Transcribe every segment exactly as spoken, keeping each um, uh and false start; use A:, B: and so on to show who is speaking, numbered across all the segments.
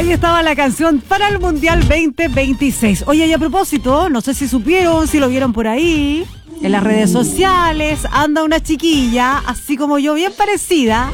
A: Ahí estaba la canción para el Mundial veinte veintiséis. Oye, y a propósito, no sé si supieron, si lo vieron por ahí, en las redes sociales anda una chiquilla, así como yo, bien parecida.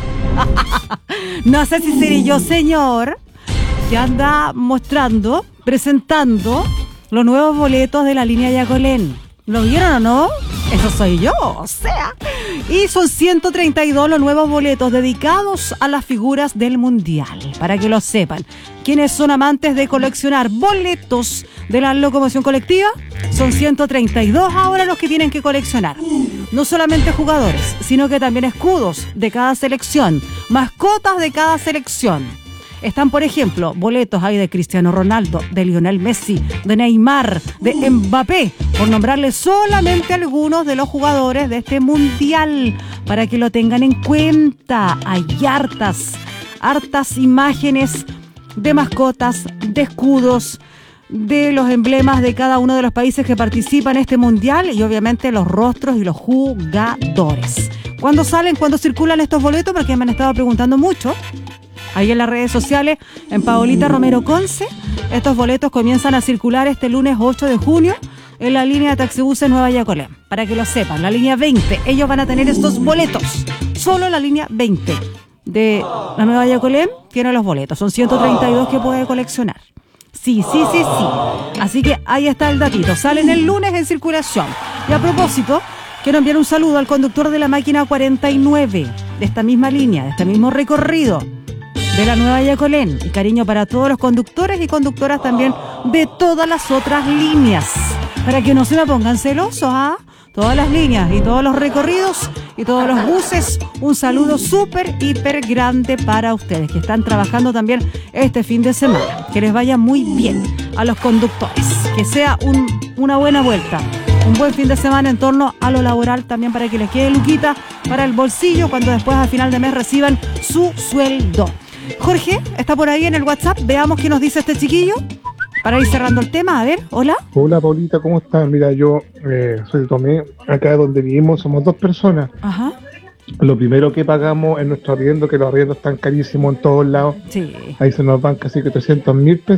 A: No sé si seré yo, señor, que anda mostrando, presentando los nuevos boletos de la línea Yacolén. ¿Lo vieron o no? Eso soy yo, o sea. Y son ciento treinta y dos los nuevos boletos dedicados a las figuras del Mundial, para que lo sepan. Quienes son amantes de coleccionar boletos de la locomoción colectiva, son ciento treinta y dos ahora los que tienen que coleccionar. No solamente jugadores, sino que también escudos de cada selección, mascotas de cada selección. Están, por ejemplo, boletos hay de Cristiano Ronaldo, de Lionel Messi, de Neymar, de Mbappé, por nombrarles solamente algunos de los jugadores de este Mundial, para que lo tengan en cuenta. Hay hartas, hartas imágenes de mascotas, de escudos, de los emblemas de cada uno de los países que participan en este Mundial y obviamente los rostros y los jugadores. ¿Cuándo salen? ¿Cuándo circulan estos boletos? Porque me han estado preguntando mucho. Ahí en las redes sociales, en Paolita Romero Conce, estos boletos comienzan a circular este lunes ocho de junio en la línea de taxibuses Nueva Yacolén. Para que lo sepan, la línea veinte, ellos van a tener estos boletos. Solo la línea veinte de la Nueva Yacolén tiene los boletos. Son ciento treinta y dos que puede coleccionar. Sí, sí, sí, sí. Así que ahí está el datito. Salen el lunes en circulación. Y a propósito, quiero enviar un saludo al conductor de la máquina cuarenta y nueve, de esta misma línea, de este mismo recorrido, de la Nueva Yacolén, y cariño para todos los conductores y conductoras también de todas las otras líneas, para que no se me pongan celosos, ¿ah? Todas las líneas y todos los recorridos y todos los buses, un saludo súper, hiper grande para ustedes que están trabajando también este fin de semana. Que les vaya muy bien a los conductores, que sea un, una buena vuelta, un buen fin de semana en torno a lo laboral también, para que les quede luquita para el bolsillo cuando después a final de mes reciban su sueldo. Jorge, está por ahí en el WhatsApp. Veamos qué nos dice este chiquillo para ir cerrando el tema. A ver, hola.
B: Hola, Paulita, ¿cómo estás? Mira, yo eh, soy Tomé. Acá donde vivimos somos dos personas.
A: Ajá.
B: Lo primero que pagamos es nuestro arriendo, que los arriendos están carísimos en todos lados.
A: Sí.
B: Ahí se nos van casi que trescientos mil pesos.